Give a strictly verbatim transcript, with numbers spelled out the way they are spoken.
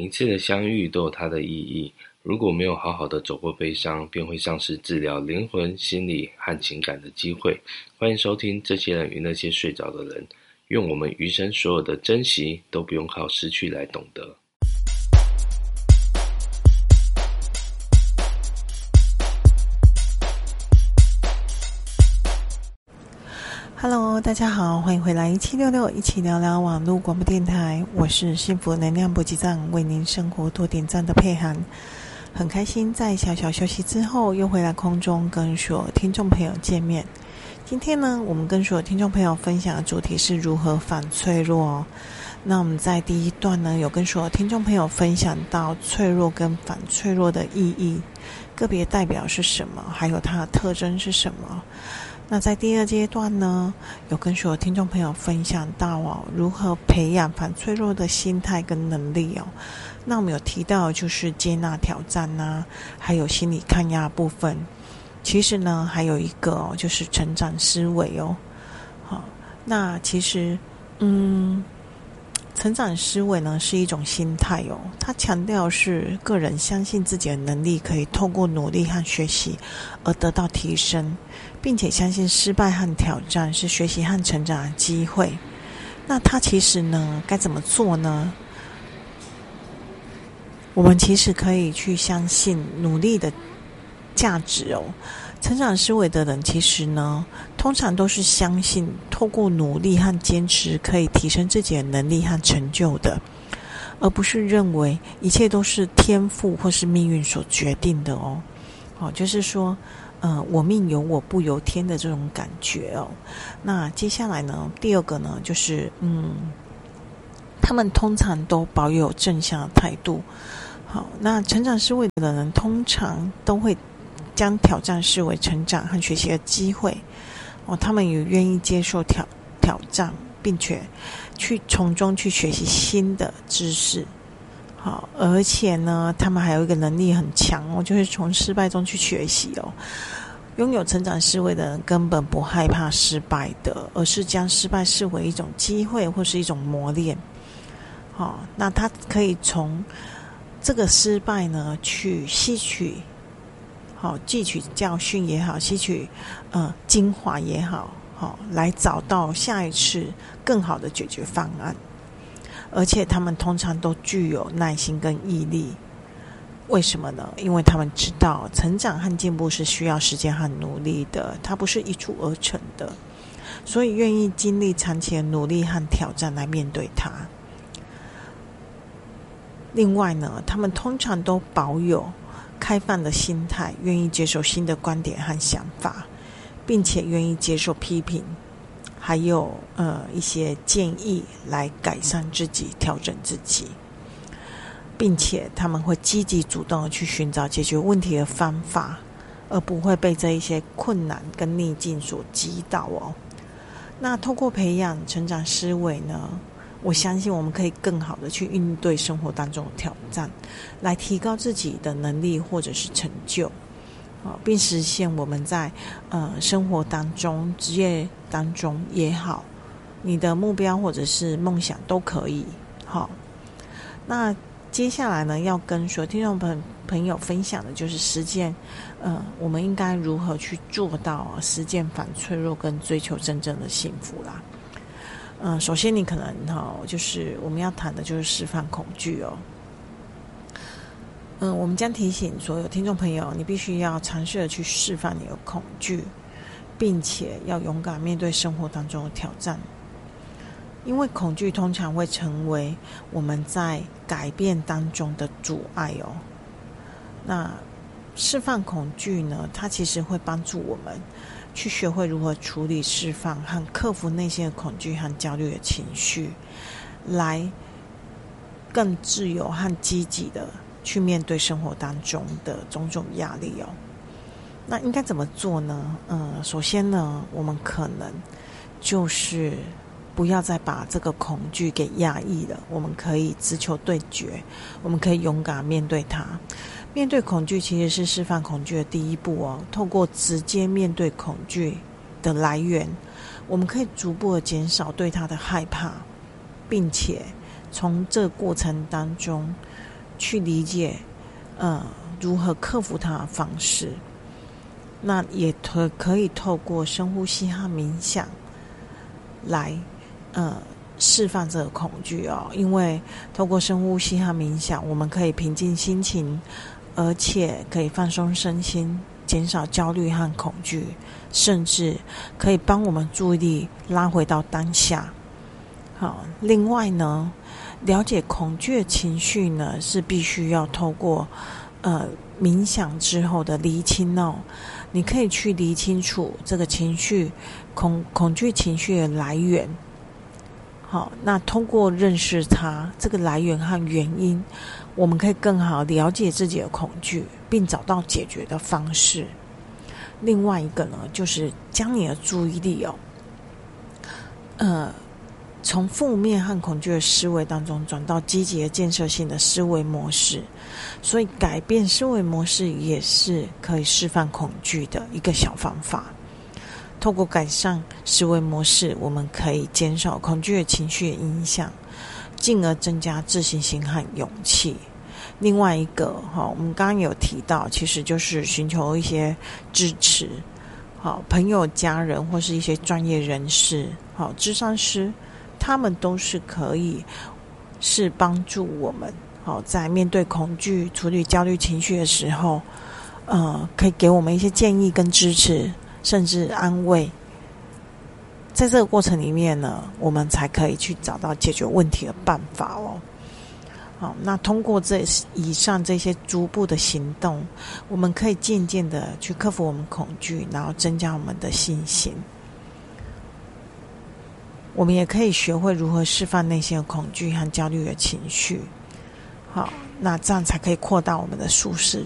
一次的相遇都有它的意义，如果没有好好的走过悲伤，便会丧失治疗灵魂、心理和情感的机会。欢迎收听这些人与那些睡着的人，愿我们余生所有的珍惜都不用靠失去来懂得。 Hello， 大家好，欢迎回来一七六六一起聊聊网络广播电台，我是幸福能量补给站，为您生活多点赞的佩涵。很开心在小小休息之后又回来空中跟所有听众朋友见面。今天呢，我们跟所有听众朋友分享的主题是如何反脆弱哦。那我们在第一段呢，有跟所有听众朋友分享到脆弱跟反脆弱的意义，个别代表是什么，还有它的特征是什么。那在第二阶段呢，有跟所有听众朋友分享到哦，如何培养反脆弱的心态跟能力哦。那我们有提到就是接纳挑战啊，还有心理抗压部分。其实呢，还有一个哦，就是成长思维哦。好，那其实嗯，成长思维呢是一种心态哦，它强调是个人相信自己的能力可以透过努力和学习而得到提升，并且相信失败和挑战是学习和成长的机会。那它其实呢该怎么做呢？我们其实可以去相信努力的价值哦。成长思维的人其实呢通常都是相信透过努力和坚持可以提升自己的能力和成就的，而不是认为一切都是天赋或是命运所决定的哦。哦，就是说呃，我命由我不由天的这种感觉哦。那接下来呢，第二个呢就是嗯，他们通常都保有正向的态度。好，那成长思维的人通常都会将挑战视为成长和学习的机会哦，他们也愿意接受挑挑战，并且去从中去学习新的知识。好，而且呢，他们还有一个能力很强哦，就是从失败中去学习哦。拥有成长思维的人根本不害怕失败的，而是将失败视为一种机会或是一种磨练。好，那他可以从这个失败呢去吸取。好，汲取教训也好，吸取呃精华也好，好来找到下一次更好的解决方案。而且他们通常都具有耐心跟毅力。为什么呢？因为他们知道成长和进步是需要时间和努力的，它不是一蹴而成的，所以愿意经历长期的努力和挑战来面对它。另外呢，他们通常都保有开放的心态，愿意接受新的观点和想法，并且愿意接受批评，还有呃一些建议来改善自己、调整自己，并且他们会积极主动的去寻找解决问题的方法，而不会被这一些困难跟逆境所击倒哦。那透过培养成长思维呢，我相信我们可以更好的去应对生活当中的挑战，来提高自己的能力或者是成就，并实现我们在呃生活当中、职业当中也好，你的目标或者是梦想都可以。好，那接下来呢，要跟所有听众朋朋友分享的就是实践，呃，我们应该如何去做到实践反脆弱跟追求真正的幸福啦。嗯、呃，首先你可能哈、哦，就是我们要谈的就是释放恐惧哦。嗯、呃，我们将提醒所有听众朋友，你必须要尝试的去释放你的恐惧，并且要勇敢面对生活当中的挑战。因为恐惧通常会成为我们在改变当中的阻碍哦。那释放恐惧呢，它其实会帮助我们去学会如何处理、释放和克服内心的恐惧和焦虑的情绪，来更自由和积极的去面对生活当中的种种压力哦。那应该怎么做呢？嗯，首先呢，我们可能就是不要再把这个恐惧给压抑了，我们可以直球对决，我们可以勇敢面对它。面对恐惧其实是释放恐惧的第一步哦。透过直接面对恐惧的来源，我们可以逐步的减少对它的害怕，并且从这个过程当中去理解，呃，如何克服它的方式。那也可可以透过深呼吸和冥想来，呃，释放这个恐惧哦。因为透过深呼吸和冥想，我们可以平静心情，而且可以放松身心，减少焦虑和恐惧，甚至可以帮我们注意力拉回到当下。好，另外呢，了解恐惧的情绪呢，是必须要透过呃冥想之后的厘清哦。你可以去厘清楚这个情绪恐恐惧情绪的来源。好，那通过认识它这个来源和原因，我们可以更好了解自己的恐惧，并找到解决的方式。另外一个呢，就是将你的注意力哦，呃，从负面和恐惧的思维当中转到积极的建设性的思维模式。所以改变思维模式也是可以释放恐惧的一个小方法。透过改善思维模式，我们可以减少恐惧的情绪的影响，进而增加自信心和勇气。另外一个，我们刚刚有提到，其实就是寻求一些支持，朋友、家人或是一些专业人士，諮商師，他们都是可以是帮助我们在面对恐惧、处理焦虑情绪的时候，呃，可以给我们一些建议跟支持，甚至安慰。在这个过程里面呢，我们才可以去找到解决问题的办法哦。好，那通过这以上这些逐步的行动，我们可以渐渐的去克服我们恐惧，然后增加我们的信心。我们也可以学会如何释放内心的恐惧和焦虑的情绪。好，那这样才可以扩大我们的舒适